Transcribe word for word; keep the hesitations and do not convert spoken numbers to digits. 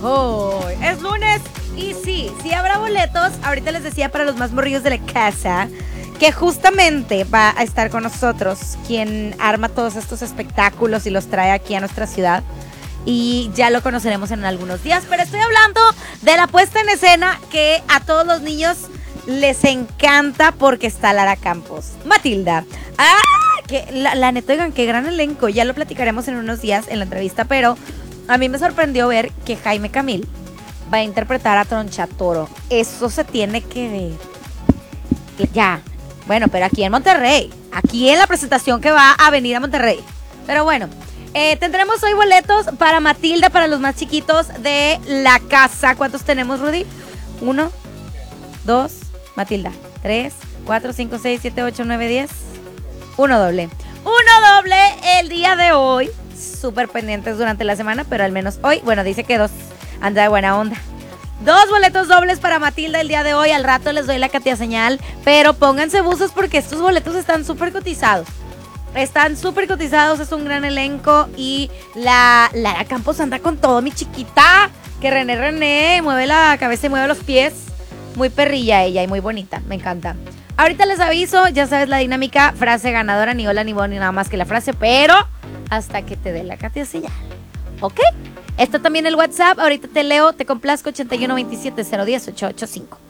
Oh, es lunes y sí, sí habrá boletos. Ahorita les decía para los más morrillos de la casa que justamente va a estar con nosotros quien arma todos estos espectáculos y los trae aquí a nuestra ciudad. Y ya lo conoceremos en algunos días. Pero estoy hablando de la puesta en escena que a todos los niños les encanta porque está Lara Campos. Matilda. ¡Ah! Que la, la neta, oigan, qué gran elenco. Ya lo platicaremos en unos días en la entrevista, pero a mí me sorprendió ver que Jaime Camil va a interpretar a Tronchatoro. Eso se tiene que ver. Ya. Bueno, pero aquí en Monterrey. Aquí en la presentación que va a venir a Monterrey. Pero bueno, eh, tendremos hoy boletos para Matilda, para los más chiquitos de la casa. ¿Cuántos tenemos, Rudy? Uno, dos, Matilda. Tres, cuatro, cinco, seis, siete, ocho, nueve, diez. Uno doble. Uno doble el día de hoy. Súper pendientes durante la semana, pero al menos hoy, bueno, dice que dos. Anda de buena onda. Dos boletos dobles para Matilda el día de hoy. Al rato les doy la catia señal, pero pónganse buzos porque estos boletos están súper cotizados. Están súper cotizados, es un gran elenco y la Lara Campos anda con todo, mi chiquita. Que René René mueve la cabeza y mueve los pies. Muy perrilla ella y muy bonita, me encanta. Ahorita les aviso, ya sabes la dinámica, frase ganadora, ni hola ni bon, ni nada más que la frase, pero hasta que te dé la catia señal, ¿ok? Está también el WhatsApp, ahorita te leo, te complazco ochenta y uno veintisiete cero diez ocho ochenta y cinco.